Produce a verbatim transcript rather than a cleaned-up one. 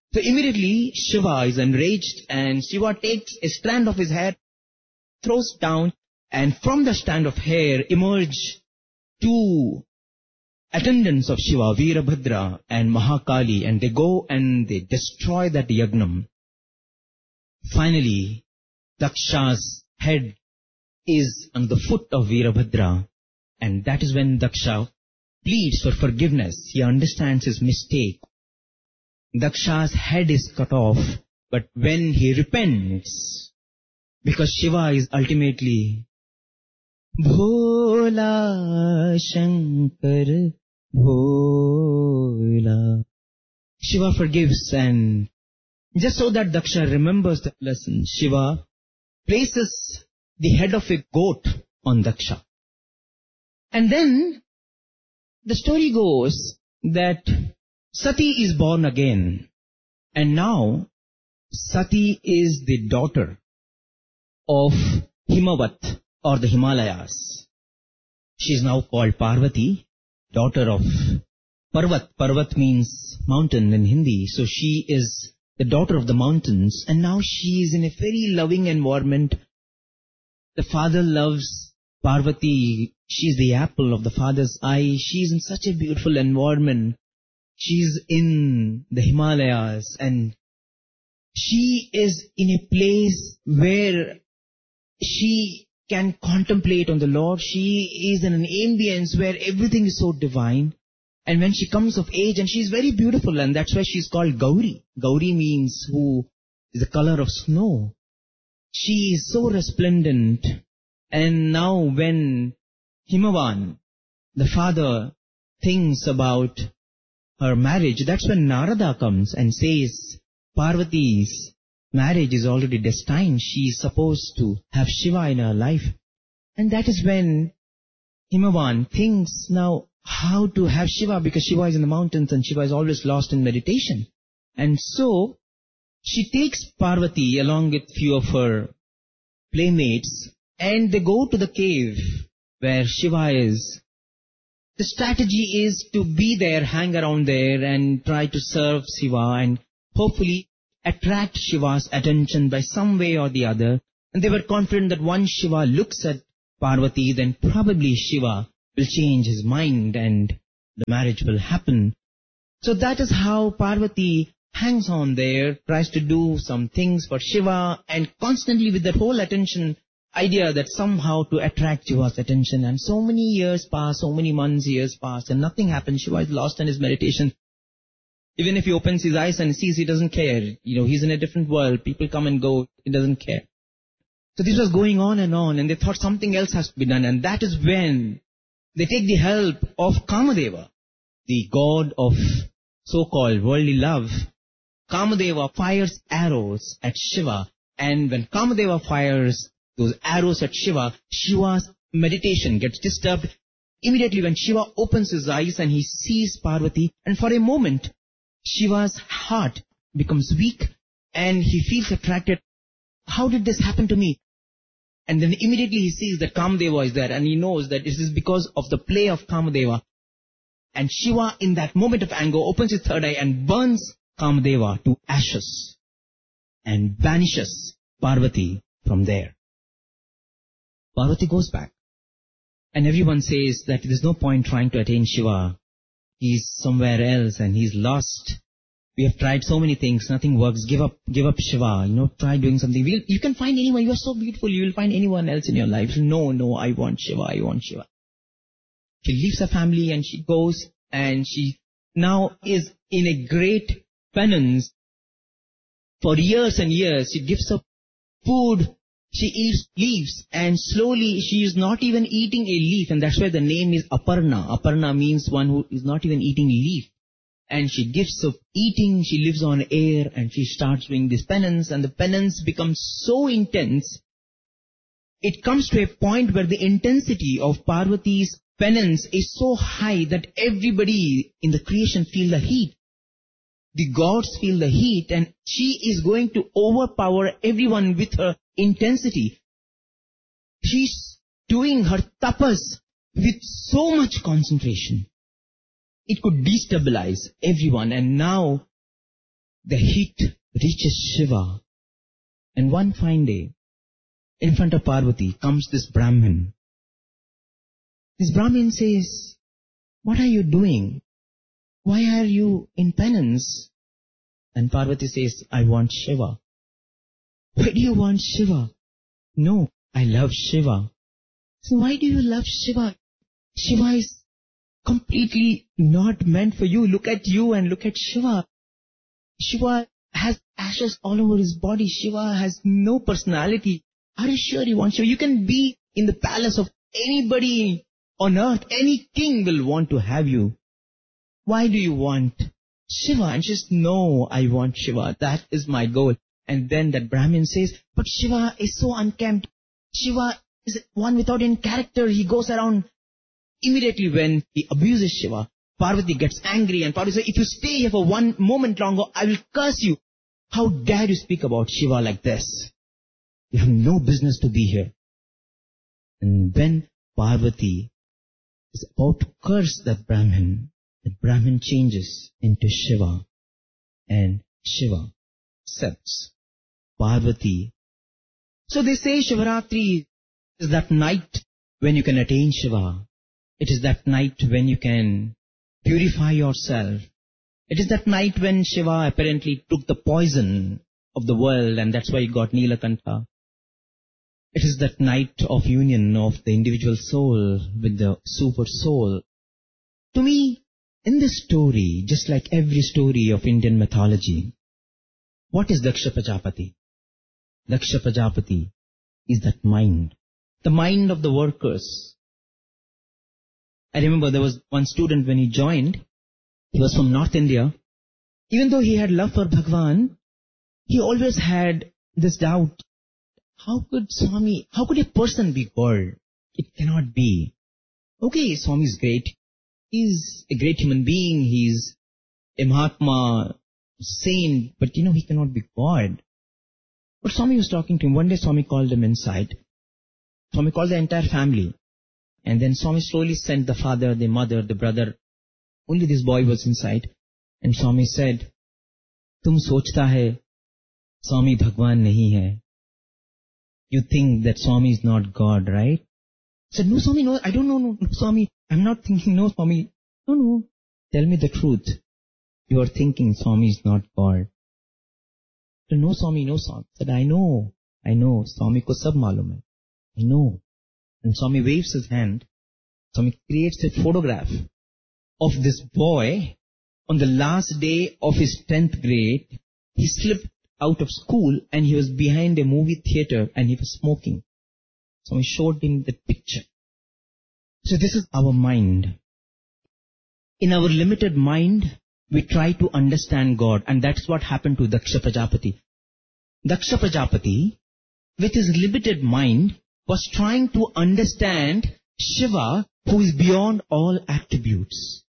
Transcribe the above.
So immediately Shiva is enraged and Shiva takes a strand of his hair, throws down, and from the strand of hair emerge two attendants of Shiva, Veerabhadra and Mahakali, and they go and they destroy that yagnam. Finally, Daksha's head is on the foot of Veerabhadra, and that is when Daksha pleads for forgiveness. He understands his mistake. Daksha's head is cut off, but when he repents, because Shiva is ultimately Bhola Shankar Bhola, Shiva forgives, and just so that Daksha remembers the lesson, Shiva places the head of a goat on Daksha. And then the story goes that Sati is born again, and now Sati is the daughter of Himavat, or the Himalayas. She is now called Parvati, daughter of Parvat. Parvat means mountain in Hindi, so she is the daughter of the mountains, and now she is in a very loving environment. The father loves Parvati. She is the apple of the father's eye. She is in such a beautiful environment. She is in the Himalayas, and she is in a place where she can contemplate on the Lord. She is in an ambience where everything is so divine. And when she comes of age, and she is very beautiful, and that's why she is called Gauri. Gauri means who is the color of snow. She is so resplendent. And now when Himavan, the father, thinks about her marriage, that's when Narada comes and says, Parvati's marriage is already destined. She is supposed to have Shiva in her life. And that is when Himavan thinks now how to have Shiva, because Shiva is in the mountains and Shiva is always lost in meditation. And so she takes Parvati along with few of her playmates, and they go to the cave where Shiva is. The strategy is to be there, hang around there and try to serve Shiva and hopefully attract Shiva's attention by some way or the other. And they were confident that once Shiva looks at Parvati, then probably Shiva will change his mind and the marriage will happen. So that is how Parvati hangs on there, tries to do some things for Shiva, and constantly with that whole attention idea that somehow to attract Shiva's attention. And so many years pass, so many months, years pass, and nothing happens. Shiva is lost in his meditation. Even if he opens his eyes and sees, he doesn't care. You know, he's in a different world. People come and go. He doesn't care. So this was going on and on, and they thought something else has to be done. And that is when they take the help of Kamadeva, the god of so-called worldly love. Kamadeva fires arrows at Shiva. And when Kamadeva fires those arrows at Shiva, Shiva's meditation gets disturbed. Immediately when Shiva opens his eyes and he sees Parvati, and for a moment, Shiva's heart becomes weak and he feels attracted. How did this happen to me? And then immediately he sees that Kamadeva is there, and he knows that this is because of the play of Kamadeva. And Shiva, in that moment of anger, opens his third eye and burns Kamadeva to ashes and banishes Parvati from there. Parvati goes back, and everyone says that there's no point trying to attain Shiva. He's somewhere else and he's lost. We have tried so many things, nothing works. Give up, give up Shiva. You know, try doing something. We'll, you can find anyone. You are so beautiful. You will find anyone else in your life. No, no, I want Shiva. I want Shiva. She leaves her family and she goes, and she now is in a great penance. For years and years, she gives up food. She eats leaves, and slowly she is not even eating a leaf, and that's why the name is Aparna. Aparna means one who is not even eating leaf. And she gives up eating, she lives on air, and she starts doing this penance, and the penance becomes so intense. It comes to a point where the intensity of Parvati's penance is so high that everybody in the creation feel the heat. The gods feel the heat, and she is going to overpower everyone with her intensity. She's doing her tapas with so much concentration. It could destabilize everyone, and now the heat reaches Shiva. And one fine day, in front of Parvati comes this Brahmin. This Brahmin says, "What are you doing? Why are you in penance?" And Parvati says, "I want Shiva." "Why do you want Shiva?" "No, I love Shiva." "So why do you love Shiva? Shiva is completely not meant for you. Look at you and look at Shiva. Shiva has ashes all over his body. Shiva has no personality. Are you sure you want Shiva? You can be in the palace of anybody on earth. Any king will want to have you. Why do you want Shiva?" And she says, "No, I want Shiva. That is my goal." And then that Brahmin says, "But Shiva is so unkempt. Shiva is one without any character. He goes around." Immediately when he abuses Shiva, Parvati gets angry and Parvati says, "If you stay here for one moment longer, I will curse you. How dare you speak about Shiva like this? You have no business to be here." And when Parvati is about to curse that Brahmin, the Brahmin changes into Shiva, and Shiva accepts Parvati. So they say Shivaratri is that night when you can attain Shiva. It is that night when you can purify yourself. It is that night when Shiva apparently took the poison of the world, and that's why he got Nilakantha. It is that night of union of the individual soul with the super soul. To me, in this story, just like every story of Indian mythology, what is Daksha Prajapati? Daksha Prajapati is that mind, the mind of the workers. I remember there was one student when he joined, he was from North India. Even though he had love for Bhagwan, he always had this doubt. How could Swami, how could a person be God? It cannot be. Okay, Swami is great. He's a great human being. He's a Mahatma, saint, but you know, he cannot be God. But Swami was talking to him. One day Swami called him inside. Swami called the entire family. And then Swami slowly sent the father, the mother, the brother. Only this boy was inside. And Swami said, "Tum sochta hai, Swami Bhagwan nahi hai. You think that Swami is not God, right?" I said, "No, Swami, no, I don't know, no, no, Swami. I'm not thinking, no, Swami. No, no. Tell me the truth. You are thinking Swami is not God." I said, "No, Swami, no, Swami." I said, I know, I know. Swami ko sab malum hai. I know. And Swami waves his hand. Swami creates a photograph of this boy on the last day of his tenth grade. He slipped out of school and he was behind a movie theater and he was smoking. Swami showed him the picture. So this is our mind. In our limited mind, we try to understand God, and that's what happened to Daksha Prajapati. Daksha Prajapati, with his limited mind, was trying to understand Shiva, who is beyond all attributes.